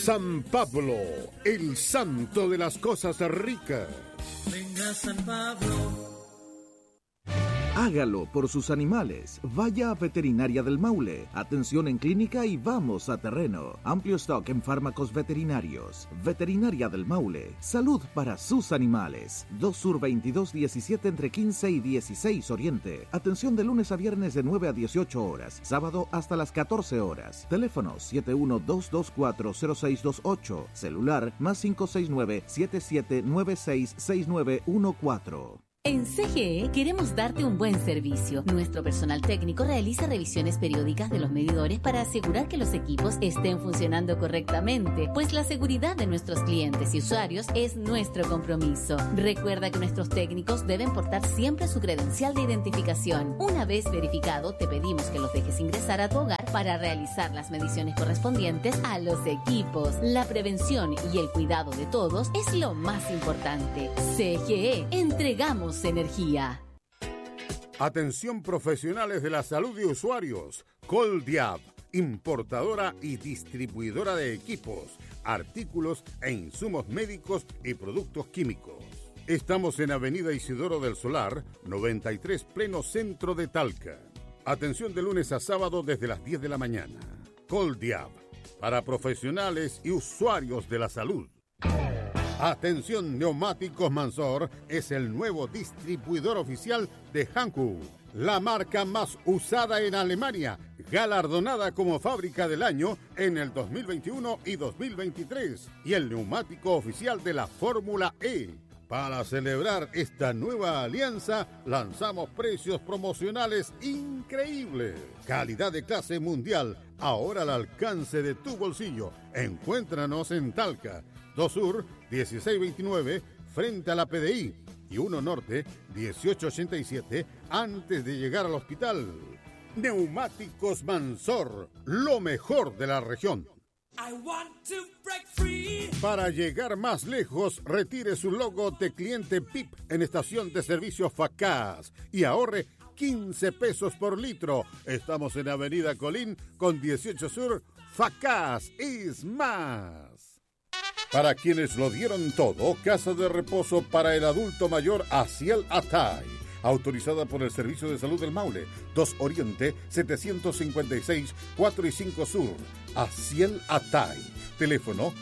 San Pablo, el santo de las cosas ricas. Venga San Pablo. Hágalo por sus animales. Vaya a Veterinaria del Maule. Atención en clínica y vamos a terreno. Amplio stock en fármacos veterinarios. Veterinaria del Maule. Salud para sus animales. 2 Sur 2217 entre 15 y 16 Oriente. Atención de lunes a viernes de 9 a 18 horas. Sábado hasta las 14 horas. Teléfono 712240628. Celular +569 77966914. En CGE queremos darte un buen servicio. Nuestro personal técnico realiza revisiones periódicas de los medidores para asegurar que los equipos estén funcionando correctamente, pues la seguridad de nuestros clientes y usuarios es nuestro compromiso. Recuerda que nuestros técnicos deben portar siempre su credencial de identificación. Una vez verificado, te pedimos que los dejes ingresar a tu hogar para realizar las mediciones correspondientes a los equipos. La prevención y el cuidado de todos es lo más importante. CGE, entregamos energía. Atención profesionales de la salud y usuarios. Coldiab, importadora y distribuidora de equipos, artículos e insumos médicos y productos químicos. Estamos en Avenida Isidoro del Solar, 93, pleno centro de Talca. Atención de lunes a sábado desde las 10 de la mañana. Coldiab, para profesionales y usuarios de la salud. Atención, Neumáticos Mansor es el nuevo distribuidor oficial de Hankook, la marca más usada en Alemania, galardonada como fábrica del año en el 2021 y 2023, y el neumático oficial de la Fórmula E. Para celebrar esta nueva alianza, lanzamos precios promocionales increíbles. Calidad de clase mundial, ahora al alcance de tu bolsillo. Encuéntranos en Talca, 2 Sur 1629, frente a la PDI, y 1 Norte 1887, antes de llegar al hospital. Neumáticos Mansor, lo mejor de la región. Para llegar más lejos, retire su logo de cliente PIP en estación de servicio Facaz y ahorre 15 pesos por litro. Estamos en Avenida Colín con 18 Sur. Facaz es más. Para quienes lo dieron todo, casa de reposo para el adulto mayor Asiel Atay, autorizada por el Servicio de Salud del Maule, 2 Oriente 756, 4 y 5 Sur. Asiel Atay. Teléfono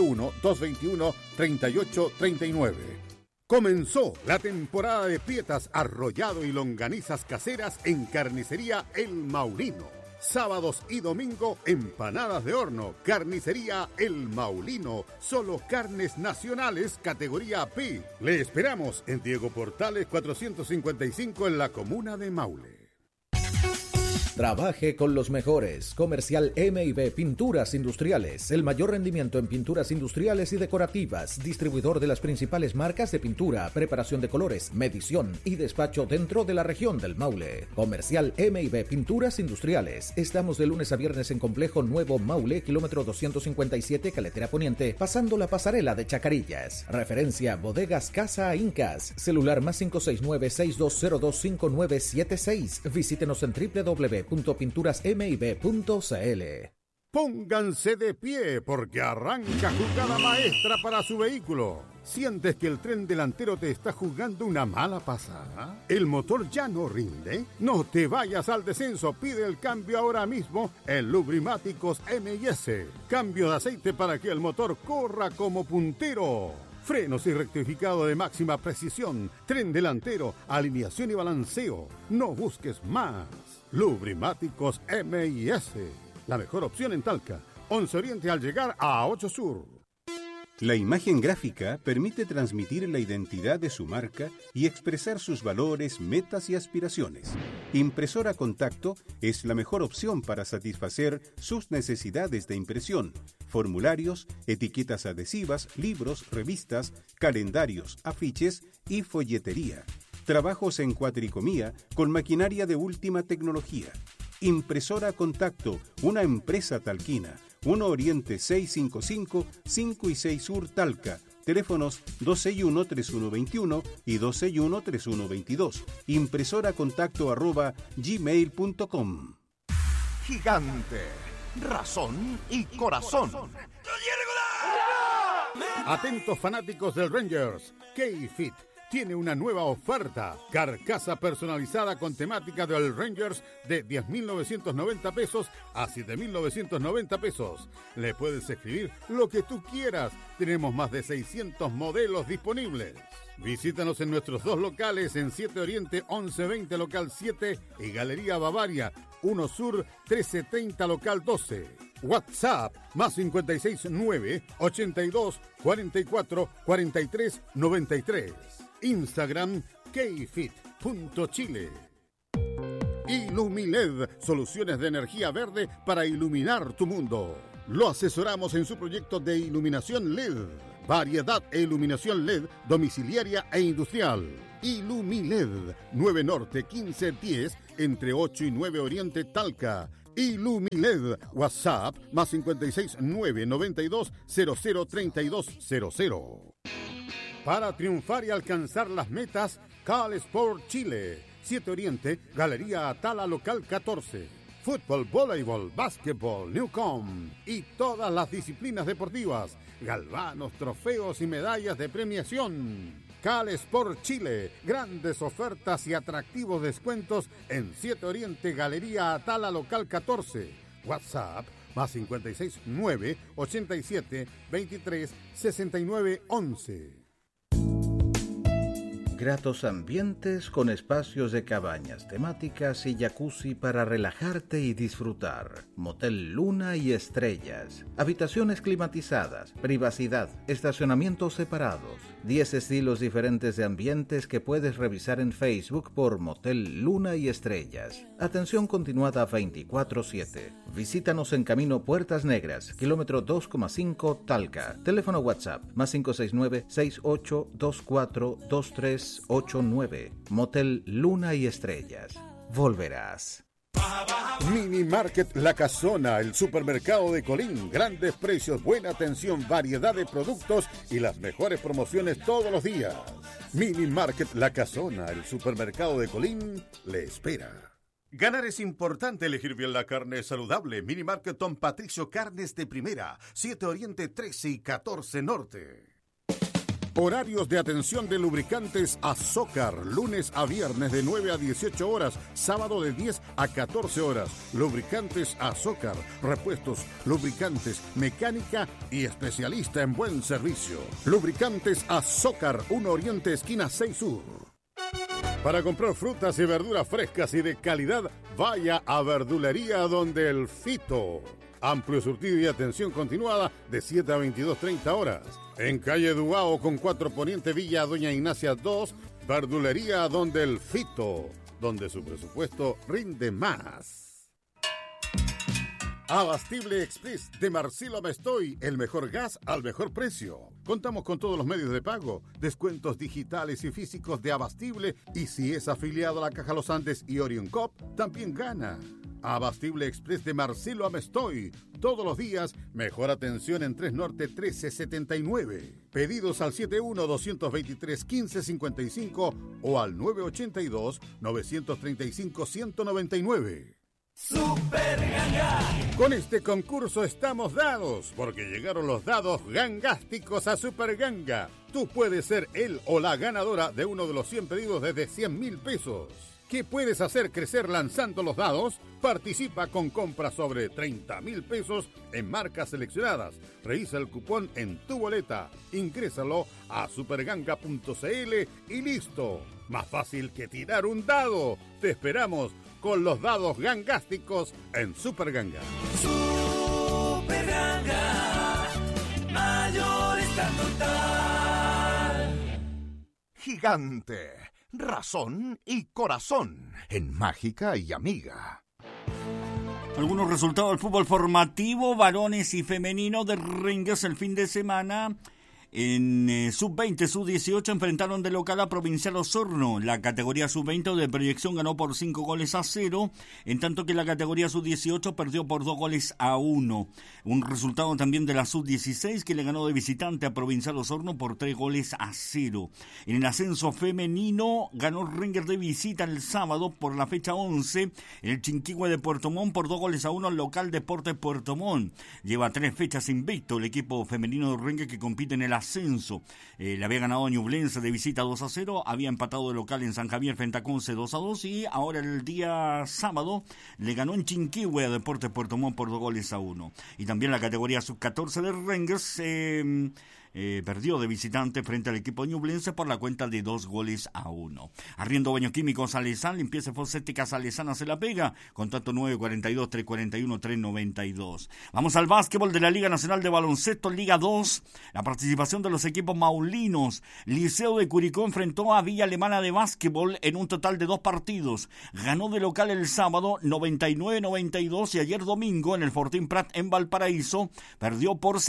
71-221-3839. Comenzó la temporada de pietas, arrollado y longanizas caseras en Carnicería El Maulino. Sábados y domingo, empanadas de horno. Carnicería El Maulino. Solo carnes nacionales, categoría P. Le esperamos en Diego Portales 455 en la comuna de Maule. Trabaje con los mejores. Comercial M&B Pinturas Industriales. El mayor rendimiento en pinturas industriales y decorativas. Distribuidor de las principales marcas de pintura, preparación de colores, medición y despacho dentro de la región del Maule. Comercial M&B Pinturas Industriales. Estamos de lunes a viernes en Complejo Nuevo Maule, kilómetro 257, Caletera Poniente, pasando la pasarela de Chacarillas. Referencia Bodegas Casa Incas. Celular +569-6202-5976. Visítenos en www.pinturasmib.cl. Pónganse de pie porque arranca jugada maestra para su vehículo. ¿Sientes que el tren delantero te está jugando una mala pasada? ¿El motor ya no rinde? No te vayas al descenso, pide el cambio ahora mismo en Lubrimáticos M&S. Cambio de aceite para que el motor corra como puntero. Frenos y rectificado de máxima precisión, tren delantero, alineación y balanceo. No busques más. Lubrimáticos M&S, la mejor opción en Talca, 11 Oriente al llegar a 8 Sur. La imagen gráfica permite transmitir la identidad de su marca y expresar sus valores, metas y aspiraciones. Impresora Contacto es la mejor opción para satisfacer sus necesidades de impresión. Formularios, etiquetas adhesivas, libros, revistas, calendarios, afiches y folletería. Trabajos en cuatricomía con maquinaria de última tecnología. Impresora Contacto, una empresa talquina. 1 Oriente 655, 5 y 6 Sur Talca. Teléfonos 261-3121 y 261-3122. Impresoracontacto@gmail.com. Gigante, razón y corazón. Atentos fanáticos del Rangers, K-Fit tiene una nueva oferta. Carcasa personalizada con temática del Rangers de 10.990 pesos a 7.990 pesos. Le puedes escribir lo que tú quieras. Tenemos más de 600 modelos disponibles. Visítanos en nuestros dos locales en 7 Oriente 1120 local 7 y Galería Bavaria 1 Sur 1330 local 12. WhatsApp más 569 82 44 43 93. Instagram kfit.chile. Ilumiled, soluciones de energía verde para iluminar tu mundo. Lo asesoramos en su proyecto de iluminación LED. Variedad e iluminación LED domiciliaria e industrial. Ilumiled, 9 Norte 1510 entre 8 y 9 Oriente Talca. Ilumiled, WhatsApp más 569 92 00 3200. Para triunfar y alcanzar las metas, Cal Sport Chile. 7 Oriente, Galería Atala Local 14. Fútbol, voleibol, básquetbol, Newcom y todas las disciplinas deportivas. Galvanos, trofeos y medallas de premiación. Cal Sport Chile. Grandes ofertas y atractivos descuentos en 7 Oriente, Galería Atala Local 14. WhatsApp más 569 87 23 69 11. Gratos ambientes con espacios de cabañas temáticas y jacuzzi para relajarte y disfrutar. Motel Luna y Estrellas. Habitaciones climatizadas, privacidad, estacionamientos separados. 10 estilos diferentes de ambientes que puedes revisar en Facebook por Motel Luna y Estrellas. Atención continuada 24/7. Visítanos en Camino Puertas Negras, kilómetro 2,5 Talca. Teléfono WhatsApp más 569 6824 2389. Motel Luna y Estrellas. Volverás. Mini Market La Casona, el supermercado de Colín. Grandes precios, buena atención, variedad de productos y las mejores promociones todos los días. Mini Market La Casona, el supermercado de Colín, le espera. Ganar es importante, elegir bien la carne saludable. Mini Market Don Patricio, carnes de primera. 7 Oriente 13 y 14 Norte. Horarios de atención de lubricantes Azócar, lunes a viernes de 9 a 18 horas, sábado de 10 a 14 horas. Lubricantes Azócar, repuestos, lubricantes, mecánica y especialista en buen servicio. Lubricantes Azócar, 1 Oriente, esquina 6 Sur. Para comprar frutas y verduras frescas y de calidad, vaya a Verdulería Donde el Fito. Amplio surtido y atención continuada de 7 a 22:30 horas. En calle Dugao con 4 Poniente Villa Doña Ignacia 2, Verdulería Donde el Fito, donde su presupuesto rinde más. Abastible Express de Marcelo Mestoy, el mejor gas al mejor precio. Contamos con todos los medios de pago, descuentos digitales y físicos de Abastible, y si es afiliado a la Caja Los Andes y Orion Cop, también gana. Abastible Express de Marcelo Amestoy. Todos los días, mejor atención en 3 Norte 1379. Pedidos al 71-223-1555 o al 982-935-199. Super Ganga. Con este concurso estamos dados, porque llegaron los dados gangásticos a Super Ganga. Tú puedes ser el o la ganadora de uno de los 100 pedidos desde 100.000 pesos. ¿Qué puedes hacer crecer lanzando los dados? Participa con compras sobre 30.000 pesos en marcas seleccionadas. Revisa el cupón en tu boleta. Ingrésalo a superganga.cl y listo. Más fácil que tirar un dado. Te esperamos con los dados gangásticos en Super Ganga. Super Ganga. Mayorista total. Gigante. Razón y corazón en Mágica y Amiga. Algunos resultados del fútbol formativo, varones y femenino de Rangers el fin de semana. En sub-20, sub-18 enfrentaron de local a Provincial Osorno. La categoría sub-20 de proyección ganó por 5-0, en tanto que la categoría sub-18 perdió por 2-1. Un resultado también de la sub-16 que le ganó de visitante a Provincial Osorno por 3-0. En el ascenso femenino ganó Rangers de visita el sábado por la fecha 11 el Chinquihue de Puerto Montt por 2-1 al local Deportes Puerto Montt. Lleva 3 fechas invicto el equipo femenino de Rangers que compite en el ascenso. Le había ganado Ñublense de visita 2-0, había empatado de local en San Javier frente a Conce 2-2 y ahora el día sábado le ganó en Chinquihue a Deportes Puerto Montt por 2-1. Y también la categoría sub-14 de Rangers perdió de visitante frente al equipo ñublense por la cuenta de 2-1. Arriendo Baño Químico Salesán, limpieza fosética Salesana se la pega, contacto 942-341-392. Vamos al básquetbol de la Liga Nacional de Baloncesto, Liga 2, la participación de los equipos maulinos. Liceo de Curicó enfrentó a Villa Alemana de Básquetbol en un total de 2 partidos. Ganó de local el sábado 99-92 y ayer domingo en el Fortín Prat en Valparaíso perdió por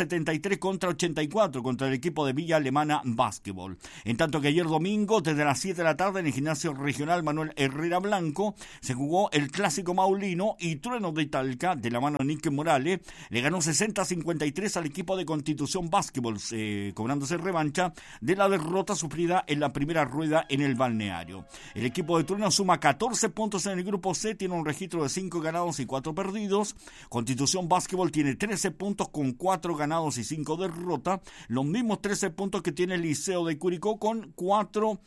73-84 contra el equipo de Villa Alemana Básquetbol. En tanto que ayer domingo, desde las 7 de la tarde, en el gimnasio regional Manuel Herrera Blanco, se jugó el clásico maulino y Trueno de Talca, de la mano de Nick Morales, le ganó 60-53 al equipo de Constitución Básquetbol, cobrándose revancha de la derrota sufrida en la primera rueda en el balneario. El equipo de Trueno suma 14 puntos en el grupo C, tiene un registro de 5 ganados y 4 perdidos. Constitución Básquetbol tiene 13 puntos con 4 ganados y 5 derrotas, los mismos 13 puntos que tiene el Liceo de Curicó con 4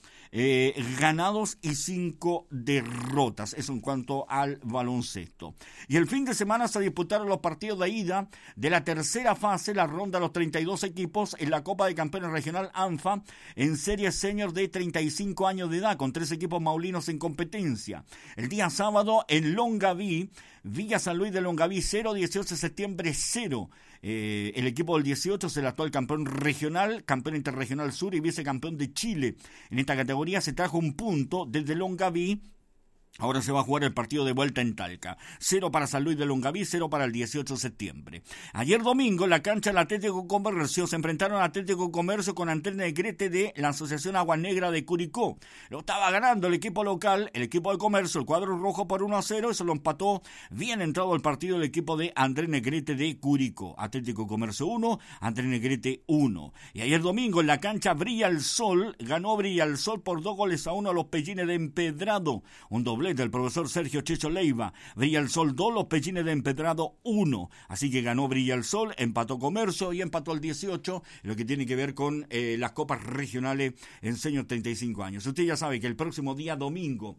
ganados y 5 derrotas. Eso en cuanto al baloncesto. Y el fin de semana se disputaron los partidos de ida de la tercera fase, la ronda de los 32 equipos en la Copa de Campeones Regional ANFA en serie senior de 35 años de edad, con 3 equipos maulinos en competencia. El día sábado en Longaví, Villa San Luis de Longaví 0, 18 de septiembre 0. El equipo del 18 es el actual campeón regional, campeón interregional sur y vicecampeón de Chile. En esta categoría se trajo un punto desde Longaví. Ahora se va a jugar el partido de vuelta en Talca. 0 para San Luis de Longaví, 0 para el 18 de septiembre. Ayer domingo, en la cancha del Atlético Comercio, se enfrentaron al Atlético Comercio con Andrés Negrete de la Asociación Agua Negra de Curicó. Lo estaba ganando el equipo local, el equipo de Comercio, el cuadro rojo por 1-0, eso lo empató bien entrado el partido el equipo de Andrés Negrete de Curicó. Atlético Comercio 1, Andrés Negrete 1. Y ayer domingo, en la cancha Brilla el Sol, ganó Brilla el Sol por 2-1 a los Pellines de Empedrado. Un doble del profesor Sergio Checho Leiva. Brilla el Sol 2, los Pellines de Empedrado 1. Así que ganó Brilla el Sol, empató Comercio y empató el 18, lo que tiene que ver con las copas regionales en señor 35 años. Usted ya sabe que el próximo día domingo,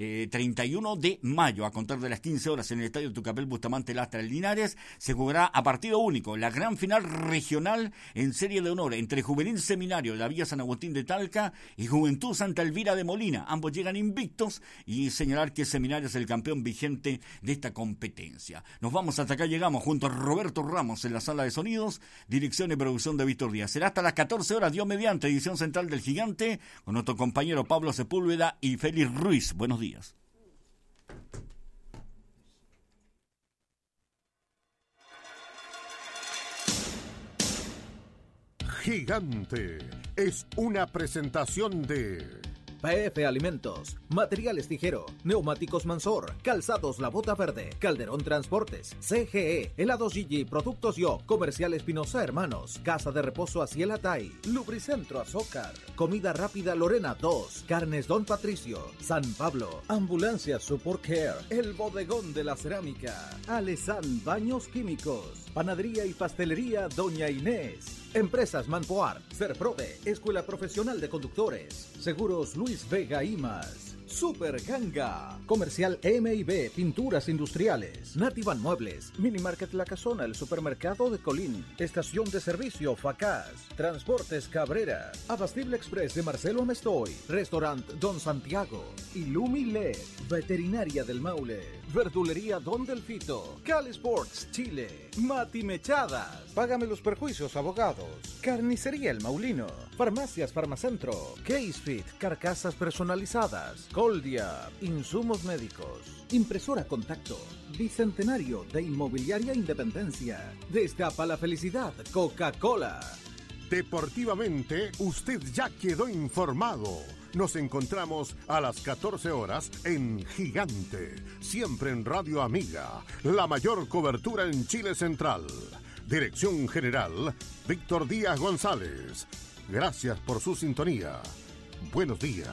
31 de mayo, a contar de las 15 horas en el Estadio Tucapel Bustamante Lastra en Linares, se jugará a partido único la gran final regional en serie de honor entre Juvenil Seminario de la Villa San Agustín de Talca y Juventud Santa Elvira de Molina. Ambos llegan invictos y señalar que Seminario es el campeón vigente de esta competencia. Nos vamos hasta acá, llegamos junto a Roberto Ramos en la sala de sonidos, dirección y producción de Víctor Díaz. Será hasta las 14 horas, Dios mediante, edición central del Gigante, con nuestro compañero Pablo Sepúlveda y Félix Ruiz. Buenos días. Gigante es una presentación de PF Alimentos, Materiales Tijero, Neumáticos Mansor, Calzados La Bota Verde, Calderón Transportes, CGE, Helados Gigi, Productos Yo, Comercial Espinosa Hermanos, Casa de Reposo Aciel Tai, Lubricentro Azócar, Comida Rápida Lorena 2, Carnes Don Patricio, San Pablo, Ambulancia Support Care, El Bodegón de la Cerámica, Alesan Baños Químicos, Panadería y Pastelería Doña Inés, Empresas Manpoar, Serprode, Escuela Profesional de Conductores, Seguros Luis Vega y más. Super Ganga, Comercial M&B, Pinturas Industriales, Nativan Muebles, Mini Market La Casona, el Supermercado de Colín, Estación de Servicio Facaz, Transportes Cabrera, Abastible Express de Marcelo Amestoy, Restaurant Don Santiago, Illumi LED, Veterinaria del Maule, Verdulería Don Delfito, Cal Sports Chile, Mati Mechadas, Págame los Perjuicios Abogados, Carnicería El Maulino, Farmacias Farmacentro, Case Fit, Carcasas Personalizadas, Coldia, Insumos Médicos, Impresora Contacto, Bicentenario de Inmobiliaria Independencia, Destapa la Felicidad, Coca-Cola. Deportivamente, usted ya quedó informado. Nos encontramos a las 14 horas en Gigante, siempre en Radio Amiga, la mayor cobertura en Chile Central. Dirección General, Víctor Díaz González. Gracias por su sintonía. Buenos días.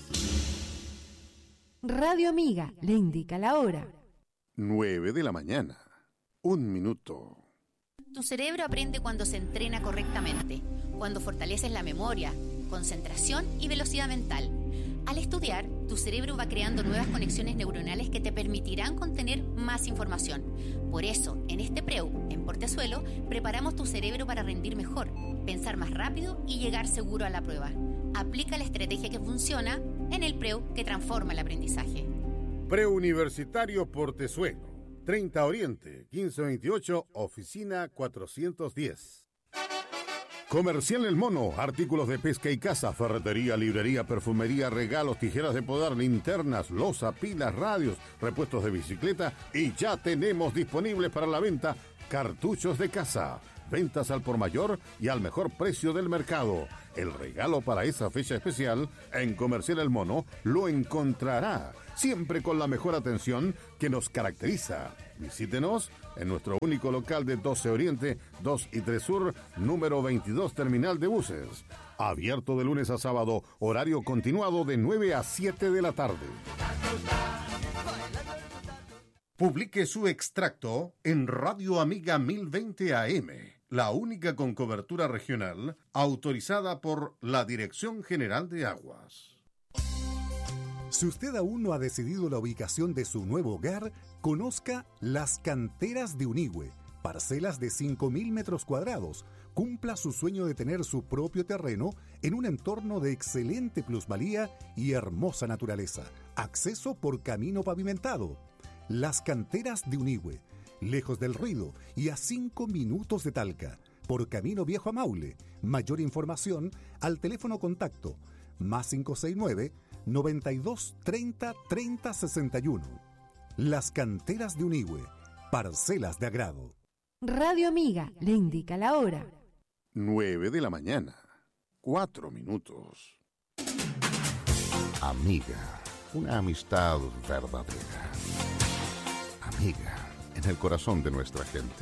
Radio Amiga le indica la hora. 9 de la mañana. 1 minuto. Tu cerebro aprende cuando se entrena correctamente, cuando fortaleces la memoria, concentración y velocidad mental. Al estudiar, tu cerebro va creando nuevas conexiones neuronales que te permitirán contener más información. Por eso, en este PREU, en Portezuelo, preparamos tu cerebro para rendir mejor, pensar más rápido y llegar seguro a la prueba. Aplica la estrategia que funciona en el PREU que transforma el aprendizaje. Preuniversitario Portezuelo, 30 Oriente, 1528, oficina 410. Comercial El Mono, artículos de pesca y caza, ferretería, librería, perfumería, regalos, tijeras de podar, linternas, loza, pilas, radios, repuestos de bicicleta y ya tenemos disponibles para la venta cartuchos de caza. Ventas al por mayor y al mejor precio del mercado. El regalo para esa fecha especial en Comercial El Mono lo encontrará, siempre con la mejor atención que nos caracteriza. Visítenos en nuestro único local de 12 Oriente, 2 y 3 Sur, número 22, terminal de buses. Abierto de lunes a sábado, horario continuado de 9 a 7 de la tarde. Publique su extracto en Radio Amiga 1020 AM, la única con cobertura regional autorizada por la Dirección General de Aguas. Si usted aún no ha decidido la ubicación de su nuevo hogar, conozca Las Canteras de Unigüe, parcelas de 5.000 metros cuadrados. Cumpla su sueño de tener su propio terreno en un entorno de excelente plusvalía y hermosa naturaleza. Acceso por camino pavimentado. Las Canteras de Unigüe, lejos del ruido y a 5 minutos de Talca, por Camino Viejo a Maule. Mayor información al teléfono contacto +569 92 30 30 61. Las Canteras de Unigüe, parcelas de agrado. Radio Amiga le indica la hora. 9 de la mañana, 4 minutos. Amiga, una amistad verdadera. Amiga, en el corazón de nuestra gente.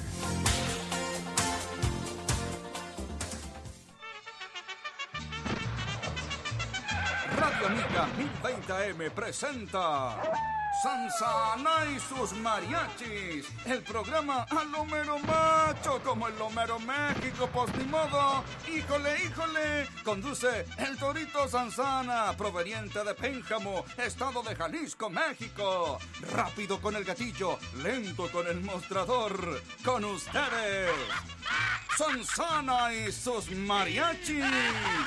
Radio Amiga 1020 AM presenta Sansana y sus mariachis, el programa a lo mero macho, como el Homero México, pues ni modo. Híjole, conduce el Torito Sansana, proveniente de Pénjamo, estado de Jalisco, México. Rápido con el gatillo, lento con el mostrador, con ustedes, Sansana y sus mariachis.